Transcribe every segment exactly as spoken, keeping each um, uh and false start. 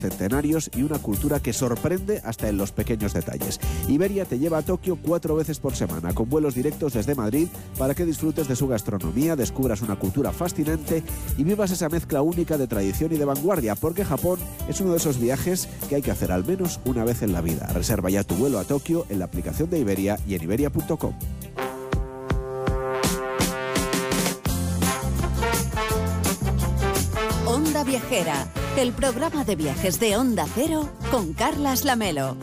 centenarios y una cultura que sorprende hasta en los pequeños detalles. Iberia te lleva a Tokio cuatro veces por semana, con vuelos directos desde Madrid para que disfrutes de su gastronomía, descubras una cultura fascinante y vivas esa mezcla única de tradición y de vanguardia, porque Japón es uno de esos viajes que hay que hacer al menos una vez en la vida. Reserva ya tu vuelo a Tokio en la aplicación de Iberia y en iberia punto com. Onda Viajera, el programa de viajes de Onda Cero con Carlas Lamelo.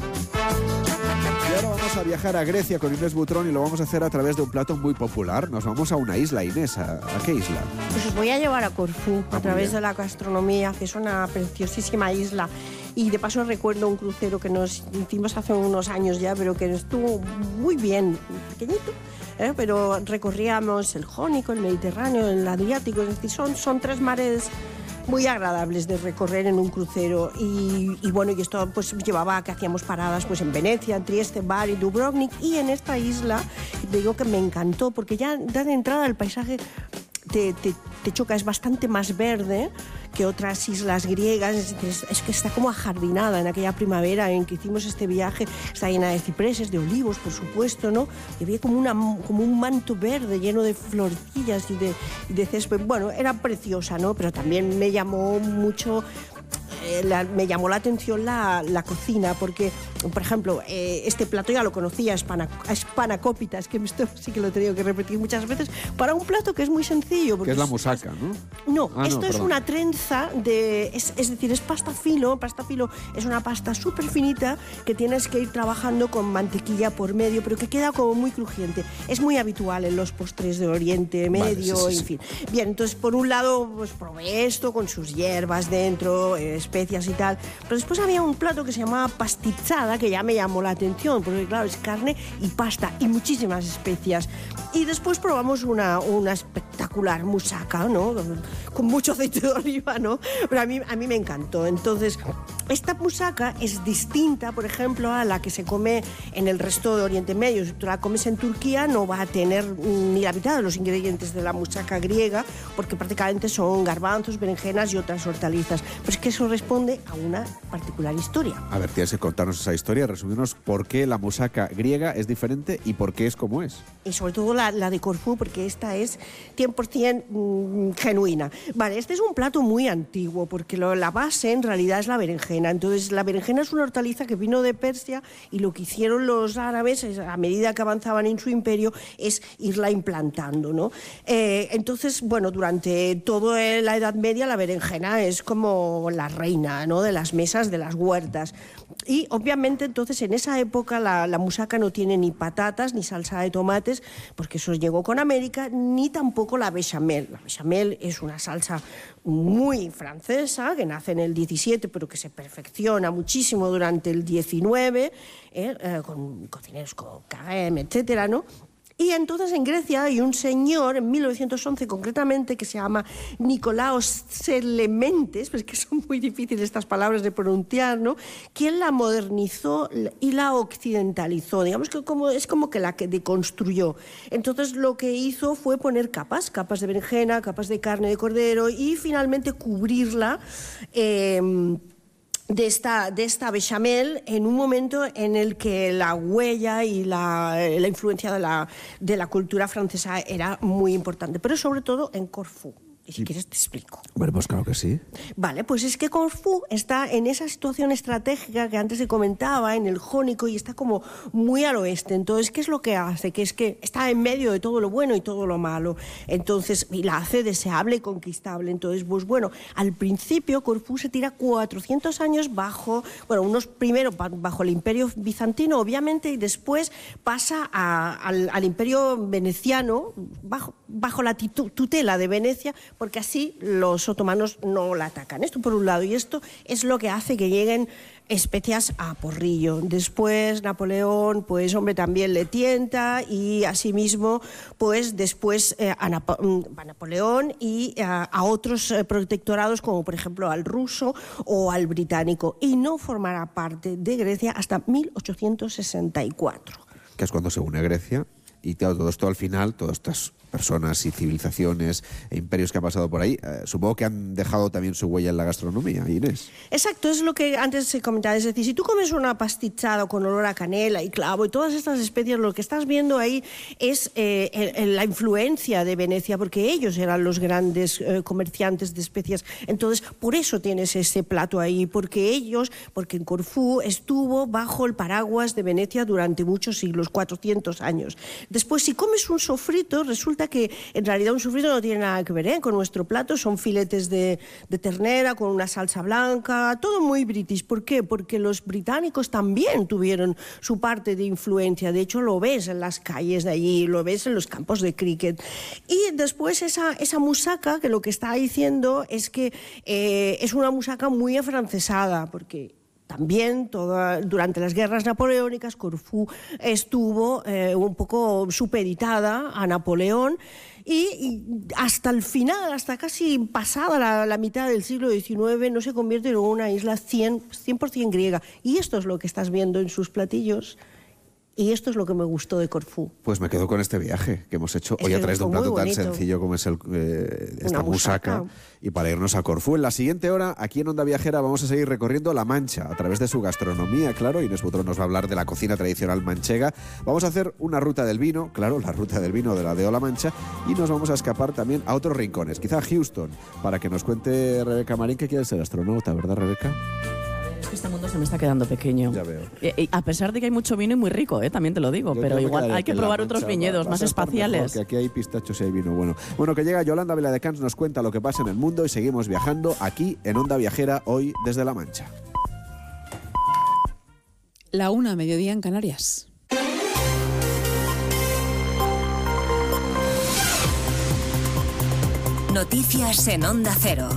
Y ahora vamos a viajar a Grecia con Inés Butrón y lo vamos a hacer a través de un plato muy popular. Nos vamos a una isla, Inés. ¿A, a qué isla? Pues os voy a llevar a Corfú, ah, a través de la gastronomía, que es una preciosísima isla. Y de paso recuerdo un crucero que nos hicimos hace unos años ya, pero que estuvo muy bien, pequeñito, ¿eh? Pero recorríamos el Jónico, el Mediterráneo, el Adriático, es decir, son, son tres mares muy agradables de recorrer en un crucero y, y bueno, y esto pues llevaba a que hacíamos paradas pues en Venecia, en Trieste, Bari, Dubrovnik, y en esta isla te digo que me encantó porque ya de entrada el paisaje te, te, te choca, es bastante más verde que otras islas griegas, es, es que está como ajardinada en aquella primavera en que hicimos este viaje, está llena de cipreses, de olivos, por supuesto, ¿no? Y había como, una, como un manto verde lleno de florecillas y de, y de césped. Bueno, era preciosa, ¿no? Pero también me llamó mucho... Eh, la, me llamó la atención la, la cocina, porque, por ejemplo, eh, este plato ya lo conocía, Spanakopita, es que esto sí que lo he tenido que repetir muchas veces, para un plato que es muy sencillo. Que es la moussaka, ¿no? No, ah, esto no, es perdón. una trenza de... Es, es decir, es pasta filo, pasta filo es una pasta súper finita que tienes que ir trabajando con mantequilla por medio, pero que queda como muy crujiente. Es muy habitual en los postres de Oriente Medio, vale, sí, sí, en fin. Sí. Bien, entonces, por un lado, pues probé esto con sus hierbas dentro, eh, especias y tal, pero después había un plato que se llamaba pastizzada que ya me llamó la atención, porque claro, es carne y pasta y muchísimas especias. Y después probamos una, una espectacular moussaka, ¿no? Con mucho aceite de oliva, ¿no? Pero a mí, a mí me encantó. Entonces, esta moussaka es distinta, por ejemplo, a la que se come en el resto de Oriente Medio. Si tú la comes en Turquía, no va a tener ni la mitad de los ingredientes de la moussaka griega, porque prácticamente son garbanzos, berenjenas y otras hortalizas. Pero es que eso responde a una particular historia. A ver, tienes que contarnos esa historia, resumirnos por qué la moussaka griega es diferente y por qué es como es. Y sobre todo la, la de Corfú, porque esta es cien por ciento mmm, genuina. Vale, este es un plato muy antiguo, porque lo, la base en realidad es la berenjena. Entonces, la berenjena es una hortaliza que vino de Persia y lo que hicieron los árabes, es, a medida que avanzaban en su imperio, es irla implantando, ¿no? Eh, entonces, bueno, durante toda la Edad Media la berenjena es como la reina, ¿no? De las mesas, de las huertas. Y obviamente entonces en esa época la, la moussaka no tiene ni patatas ni salsa de tomates, porque eso llegó con América, ni tampoco la bechamel. La bechamel es una salsa muy francesa, que nace en el diecisiete, pero que se perfecciona muchísimo durante el diecinueve, eh, eh, con cocineros como Carême, etcétera, ¿no? Y entonces en Grecia hay un señor, en mil novecientos once concretamente, que se llama Nikolaos Tserlementes, pues que son muy difíciles estas palabras de pronunciar, ¿no? Quien la modernizó y la occidentalizó, digamos que como, es como que la que deconstruyó. Entonces lo que hizo fue poner capas, capas de berenjena, capas de carne de cordero y finalmente cubrirla eh, de esta, de esta bechamel en un momento en el que la huella y la, la influencia de la, de la cultura francesa era muy importante, pero sobre todo en Corfú. Y si quieres te explico. Bueno, pues claro que sí. Vale, pues es que Corfú está en esa situación estratégica que antes se comentaba, en el Jónico, y está como muy al oeste. Entonces, ¿qué es lo que hace? Que es que está en medio de todo lo bueno y todo lo malo. Entonces, y la hace deseable y conquistable. Entonces, pues bueno, al principio Corfú se tira cuatrocientos años bajo, bueno, unos primero bajo el Imperio Bizantino, obviamente, y después pasa a, al, al Imperio Veneciano, bajo, bajo la tutela de Venecia, porque así los otomanos no la atacan. Esto por un lado, y esto es lo que hace que lleguen especias a porrillo. Después Napoleón, pues hombre, también le tienta, y asimismo, pues después eh, a, Napo a Napoleón y a, a otros eh, protectorados, como por ejemplo al ruso o al británico, y no formará parte de Grecia hasta mil ochocientos sesenta y cuatro. Que es cuando se une Grecia. Y claro, todo esto al final, todas estas personas y civilizaciones e imperios que han pasado por ahí, eh, supongo que han dejado también su huella en la gastronomía, Inés. Exacto, es lo que antes se comentaba. Es decir, si tú comes una pastichada con olor a canela y clavo y todas estas especias, lo que estás viendo ahí es eh, el, el, la influencia de Venecia, porque ellos eran los grandes eh, comerciantes de especias. Entonces, por eso tienes ese plato ahí, porque ellos, porque en Corfú estuvo bajo el paraguas de Venecia durante muchos siglos, cuatrocientos años. Después, si comes un sofrito, resulta que en realidad un sofrito no tiene nada que ver ¿eh? con nuestro plato, son filetes de, de ternera con una salsa blanca, todo muy british. ¿Por qué? Porque los británicos también tuvieron su parte de influencia, de hecho lo ves en las calles de allí, lo ves en los campos de cricket. Y después esa, esa musaca, que lo que está diciendo es que eh, es una musaca muy afrancesada, porque también toda, durante las guerras napoleónicas Corfú estuvo eh, un poco supeditada a Napoleón y, y hasta el final, hasta casi pasada la, la mitad del siglo diecinueve, no se convierte en una isla cien por ciento griega. Y esto es lo que estás viendo en sus platillos. Y esto es lo que me gustó de Corfú. Pues me quedo con este viaje que hemos hecho es hoy a través de un plato tan bonito. sencillo como es el, eh, esta musaca. musaca. Y para irnos a Corfú. En la siguiente hora, aquí en Onda Viajera, vamos a seguir recorriendo La Mancha a través de su gastronomía, claro. Inés Butrón nos va a hablar de la cocina tradicional manchega. Vamos a hacer una ruta del vino, claro, la ruta del vino de la de La Mancha. Y nos vamos a escapar también a otros rincones, quizá a Houston, para que nos cuente Rebeca Marín, que quiere ser astronauta, ¿verdad, Rebeca? Este mundo se me está quedando pequeño. Ya veo. Eh, eh, a pesar de que hay mucho vino y muy rico, eh, también te lo digo, Yo pero creo igual hay que probar otros viñedos más espaciales. Que aquí hay pistachos y hay vino bueno. Bueno, que llega Yolanda Viladecans, nos cuenta lo que pasa en el mundo y seguimos viajando aquí en Onda Viajera, hoy desde La Mancha. La una, mediodía en Canarias. Noticias en Onda Cero.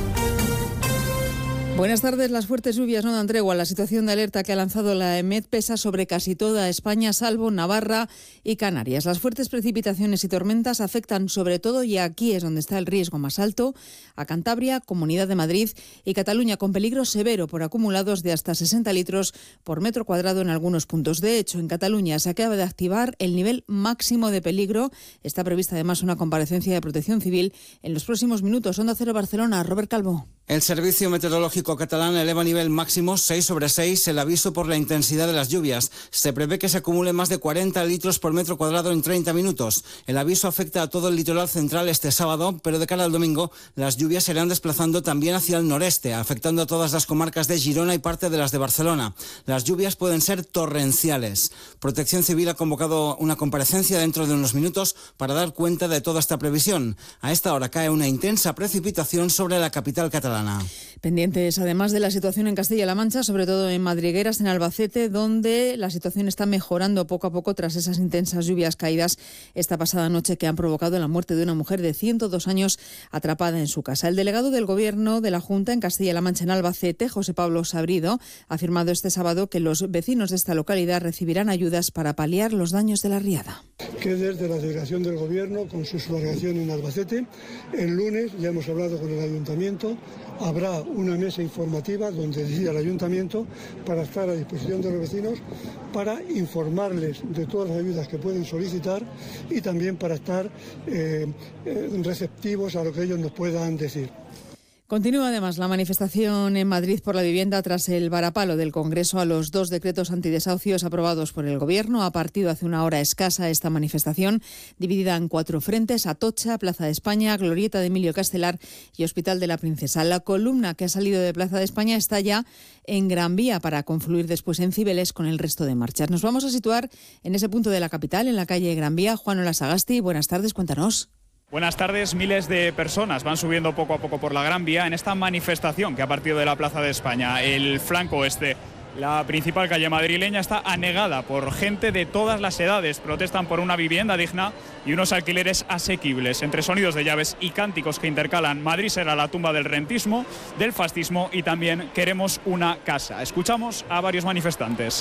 Buenas tardes. Las fuertes lluvias no dan tregua. La situación de alerta que ha lanzado la EMET pesa sobre casi toda España, salvo Navarra y Canarias. Las fuertes precipitaciones y tormentas afectan sobre todo, y aquí es donde está el riesgo más alto, a Cantabria, Comunidad de Madrid y Cataluña, con peligro severo por acumulados de hasta sesenta litros por metro cuadrado en algunos puntos. De hecho, en Cataluña se acaba de activar el nivel máximo de peligro. Está prevista además una comparecencia de Protección Civil en los próximos minutos. Onda Cero Barcelona, Robert Calvo. El Servicio Meteorológico catalán eleva a nivel máximo seis sobre seis el aviso por la intensidad de las lluvias. Se prevé que se acumule más de cuarenta litros por metro cuadrado en treinta minutos. El aviso afecta a todo el litoral central este sábado, pero de cara al domingo las lluvias se irán desplazando también hacia el noreste, afectando a todas las comarcas de Girona y parte de las de Barcelona. Las lluvias pueden ser torrenciales. Protección Civil ha convocado una comparecencia dentro de unos minutos para dar cuenta de toda esta previsión. A esta hora cae una intensa precipitación sobre la capital catalana. Pendientes además de la situación en Castilla-La Mancha, sobre todo en Madrigueras, en Albacete, donde la situación está mejorando poco a poco tras esas intensas lluvias caídas esta pasada noche que han provocado la muerte de una mujer de ciento dos años atrapada en su casa. El delegado del Gobierno de la Junta en Castilla-La Mancha, en Albacete, José Pablo Sabrido, ha afirmado este sábado que los vecinos de esta localidad recibirán ayudas para paliar los daños de la riada. Que desde la delegación del Gobierno, con su subdelegación en Albacete, el lunes, ya hemos hablado con el Ayuntamiento, habrá una mesa informativa donde decida el Ayuntamiento para estar a disposición de los vecinos, para informarles de todas las ayudas que pueden solicitar y también para estar eh, eh, receptivos a lo que ellos nos puedan decir. Continúa además la manifestación en Madrid por la vivienda tras el varapalo del Congreso a los dos decretos antidesahucios aprobados por el Gobierno. Ha partido hace una hora escasa esta manifestación, dividida en cuatro frentes: Atocha, Plaza de España, Glorieta de Emilio Castelar y Hospital de la Princesa. La columna que ha salido de Plaza de España está ya en Gran Vía para confluir después en Cibeles con el resto de marchas. Nos vamos a situar en ese punto de la capital, en la calle Gran Vía. Juan Olasagasti, buenas tardes, cuéntanos. Buenas tardes. Miles de personas van subiendo poco a poco por la Gran Vía en esta manifestación que ha partido de la Plaza de España. El flanco oeste, la principal calle madrileña, está anegada por gente de todas las edades. Protestan por una vivienda digna y unos alquileres asequibles. Entre sonidos de llaves y cánticos que intercalan: Madrid será la tumba del rentismo, del fascismo y también queremos una casa. Escuchamos a varios manifestantes.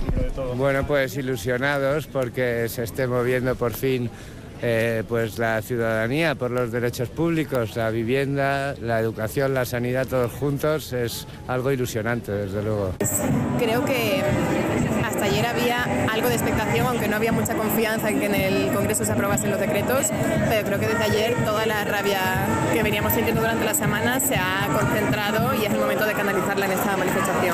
Bueno, pues ilusionados porque se esté moviendo por fin Eh, pues la ciudadanía por los derechos públicos, la vivienda, la educación, la sanidad, todos juntos. Es algo ilusionante, desde luego. Creo que hasta ayer había algo de expectación, aunque no había mucha confianza en que en el Congreso se aprobasen los decretos, pero creo que desde ayer toda la rabia que veníamos sintiendo durante la semana se ha concentrado y es el momento de canalizarla en esta manifestación.